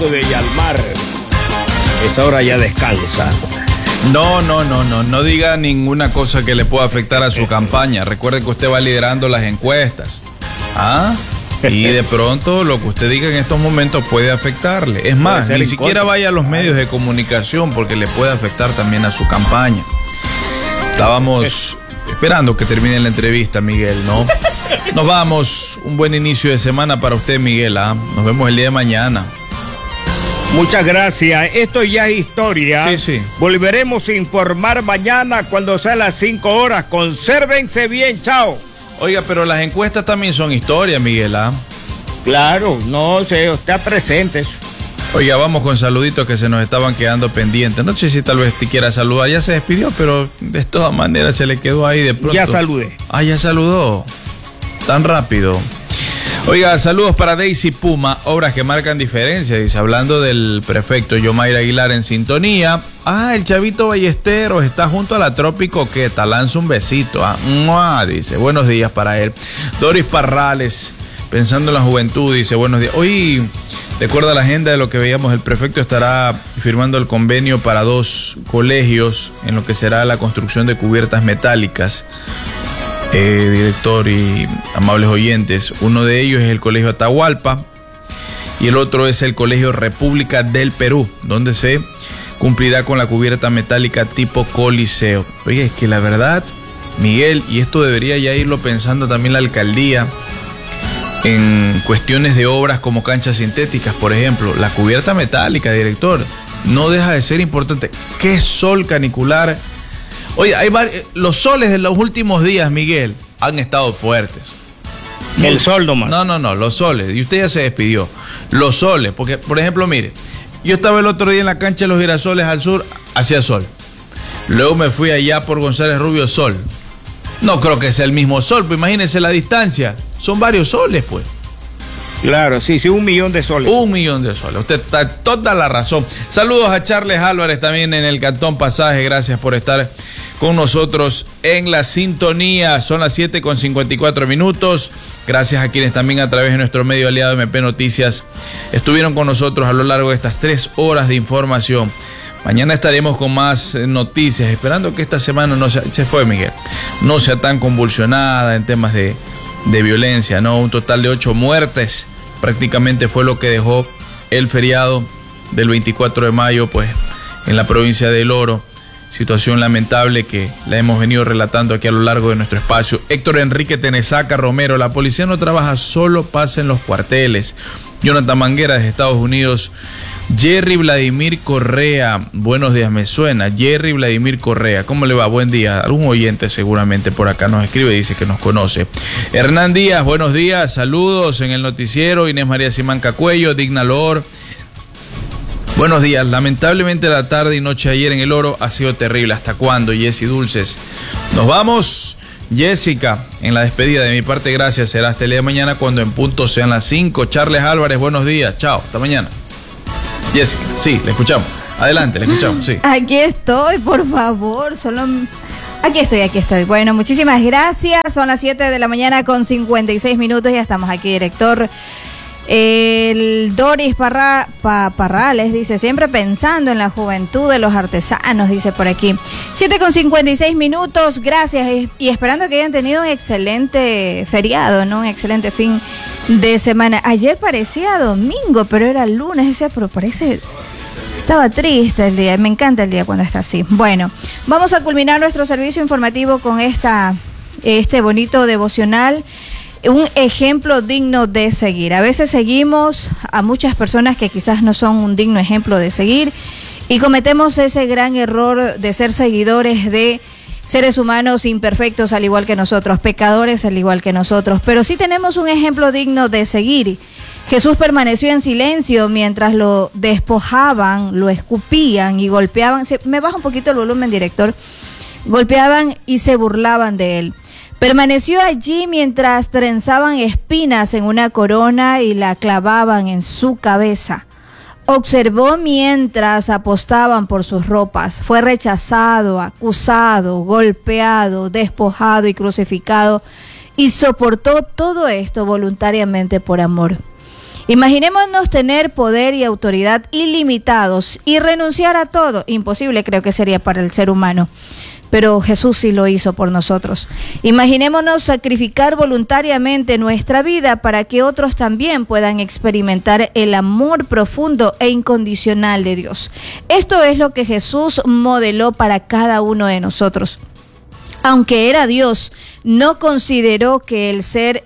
de Yalmar. Esta hora ya descansa. No diga ninguna cosa que le pueda afectar a su campaña. Recuerde que usted va liderando las encuestas. Y de pronto lo que usted diga en estos momentos puede afectarle. Es más, ni siquiera vaya a los medios de comunicación porque le puede afectar también a su campaña. Estábamos esperando que termine la entrevista, Miguel, ¿no? Nos vamos. Un buen inicio de semana para usted, Miguel. Nos vemos el día de mañana. Muchas gracias. Esto ya es historia. Sí. Volveremos a informar mañana cuando sean las 5 horas. Consérvense bien. Chao. Oiga, pero las encuestas también son historia, Miguel. Claro, no sé, está presente eso. Oiga, vamos con saluditos que se nos estaban quedando pendientes. No sé si tal vez te quiera saludar. Ya se despidió, pero de todas maneras se le quedó ahí de pronto. Ya saludé. Ya saludó. Tan rápido. Oiga, saludos para Daisy Puma, obras que marcan diferencia, dice, hablando del prefecto Yomair Aguilar en sintonía. El Chavito Ballesteros está junto a la Tropicoqueta, lanza un besito. Dice, buenos días para él. Doris Parrales, pensando en la juventud, dice, buenos días. Hoy, de acuerdo a la agenda de lo que veíamos, el prefecto estará firmando el convenio para 2 colegios en lo que será la construcción de cubiertas metálicas. Director y amables oyentes, uno de ellos es el Colegio Atahualpa y el otro es el Colegio República del Perú, donde se cumplirá con la cubierta metálica tipo coliseo. Oye, es que la verdad, Miguel, y esto debería ya irlo pensando también la alcaldía en cuestiones de obras como canchas sintéticas, por ejemplo, la cubierta metálica, director, no deja de ser importante. ¿Qué sol canicular? Oye, los soles de los últimos días, Miguel, han estado fuertes. El sol nomás. No, los soles. Y usted ya se despidió. Los soles, porque, por ejemplo, mire, yo estaba el otro día en la cancha de los Girasoles al sur, hacía sol. Luego me fui allá por González Rubio, sol. No creo que sea el mismo sol, pues imagínense la distancia. Son varios soles, pues. Claro, sí, 1 millón de soles. 1 millón de soles. Usted está toda la razón. Saludos a Charles Álvarez también en el Cantón Pasaje. Gracias por estar con nosotros en la sintonía. Son las 7:54. Gracias a quienes también a través de nuestro medio aliado MP Noticias estuvieron con nosotros a lo largo de estas 3 horas de información. Mañana estaremos con más noticias, esperando que esta semana se fue, Miguel, no sea tan convulsionada en temas de violencia, ¿no? Un total de 8 muertes prácticamente fue lo que dejó el feriado del 24 de mayo, pues, en la provincia del Oro. Situación lamentable que la hemos venido relatando aquí a lo largo de nuestro espacio. Héctor Enrique Tenesaca Romero, la policía no trabaja, solo pasa en los cuarteles. Jonathan Manguera desde Estados Unidos. Jerry Vladimir Correa, buenos días, me suena. Jerry Vladimir Correa, ¿cómo le va? Buen día. Algún oyente seguramente por acá nos escribe, dice que nos conoce. Hernán Díaz, buenos días, saludos en el noticiero. Inés María Simanca Cuello, Digna Loor. Buenos días, lamentablemente la tarde y noche ayer en el Oro ha sido terrible. ¿Hasta cuándo, Jessy Dulces? Nos vamos. Jessica, en la despedida de mi parte, gracias. Será hasta el día de mañana cuando en punto sean las 5. Charles Álvarez, buenos días. Chao, hasta mañana. Jessica, sí, le escuchamos. Adelante, le escuchamos, sí. Aquí estoy, por favor, Aquí estoy. Bueno, muchísimas gracias. Son las 7:56. Ya estamos aquí, director. El Doris Parrales dice, siempre pensando en la juventud de los artesanos, dice por aquí. 7:56, gracias y esperando que hayan tenido un excelente feriado, ¿no? Un excelente fin de semana. Ayer parecía domingo, pero era lunes, decía, pero estaba triste el día, me encanta el día cuando está así. Bueno, vamos a culminar nuestro servicio informativo con este bonito devocional. Un ejemplo digno de seguir. A veces seguimos a muchas personas que quizás no son un digno ejemplo de seguir y cometemos ese gran error de ser seguidores de seres humanos imperfectos al igual que nosotros, pecadores al igual que nosotros, pero sí tenemos un ejemplo digno de seguir. Jesús permaneció en silencio mientras lo despojaban, lo escupían y golpeaban. Me baja un poquito el volumen, director. Golpeaban y se burlaban de él. Permaneció allí mientras trenzaban espinas en una corona y la clavaban en su cabeza. Observó mientras apostaban por sus ropas. Fue rechazado, acusado, golpeado, despojado y crucificado. Y soportó todo esto voluntariamente por amor. Imaginémonos tener poder y autoridad ilimitados y renunciar a todo. Imposible creo que sería para el ser humano. Pero Jesús sí lo hizo por nosotros. Imaginémonos sacrificar voluntariamente nuestra vida para que otros también puedan experimentar el amor profundo e incondicional de Dios. Esto es lo que Jesús modeló para cada uno de nosotros. Aunque era Dios, no consideró que el ser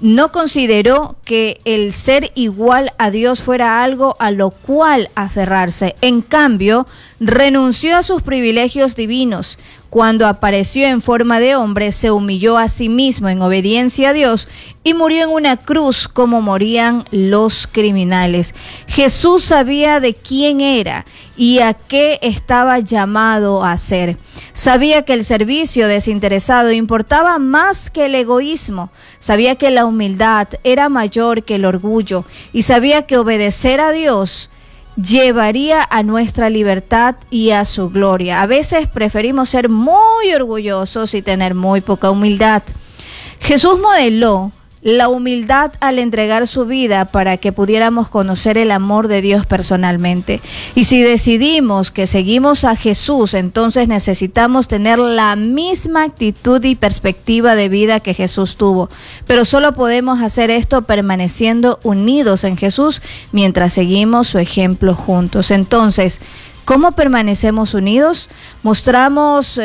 igual a Dios fuera algo a lo cual aferrarse. En cambio, renunció a sus privilegios divinos. Cuando apareció en forma de hombre, se humilló a sí mismo en obediencia a Dios y murió en una cruz como morían los criminales. Jesús sabía de quién era y a qué estaba llamado a ser. Sabía que el servicio desinteresado importaba más que el egoísmo. Sabía que la humildad era mayor que el orgullo y sabía que obedecer a Dios llevaría a nuestra libertad y a su gloria. A veces preferimos ser muy orgullosos y tener muy poca humildad. Jesús modeló la humildad al entregar su vida para que pudiéramos conocer el amor de Dios personalmente. Y si decidimos que seguimos a Jesús, entonces necesitamos tener la misma actitud y perspectiva de vida que Jesús tuvo. Pero solo podemos hacer esto permaneciendo unidos en Jesús mientras seguimos su ejemplo juntos. Entonces, ¿cómo permanecemos unidos? Mostramos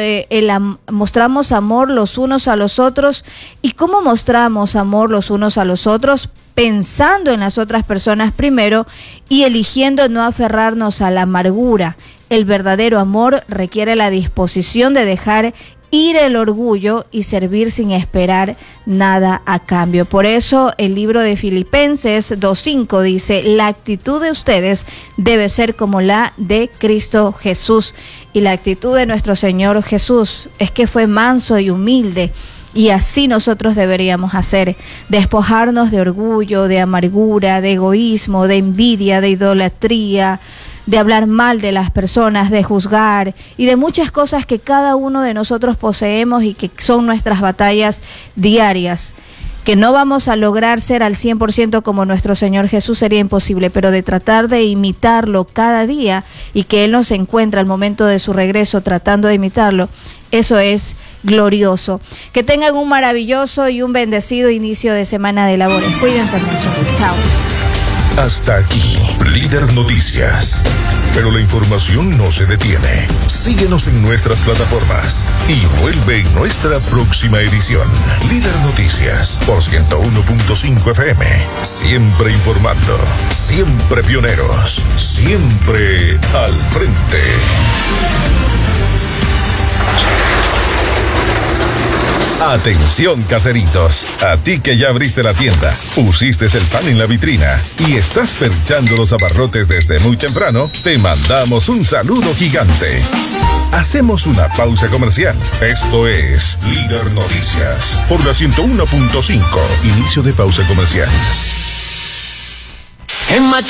amor los unos a los otros. ¿Y cómo mostramos amor los unos a los otros? Pensando en las otras personas primero y eligiendo no aferrarnos a la amargura. El verdadero amor requiere la disposición de dejar ir el orgullo y servir sin esperar nada a cambio. Por eso el libro de Filipenses 2:5 dice: la actitud de ustedes debe ser como la de Cristo Jesús. Y la actitud de nuestro Señor Jesús es que fue manso y humilde. Y así nosotros deberíamos hacer, despojarnos de orgullo, de amargura, de egoísmo, de envidia, de idolatría, de hablar mal de las personas, de juzgar y de muchas cosas que cada uno de nosotros poseemos y que son nuestras batallas diarias. Que no vamos a lograr ser al 100% como nuestro Señor Jesús sería imposible, pero de tratar de imitarlo cada día y que Él nos encuentre al momento de su regreso tratando de imitarlo, eso es glorioso. Que tengan un maravilloso y un bendecido inicio de semana de labores. Cuídense mucho. Chao. Hasta aquí, Líder Noticias. Pero la información no se detiene. Síguenos en nuestras plataformas y vuelve en nuestra próxima edición. Líder Noticias por 101.5 FM. Siempre informando, siempre pioneros, siempre al frente. Atención, caseritos, a ti que ya abriste la tienda, pusiste el pan en la vitrina y estás perchando los abarrotes desde muy temprano, te mandamos un saludo gigante. Hacemos una pausa comercial. Esto es Líder Noticias por la 101.5. Inicio de pausa comercial. En Machu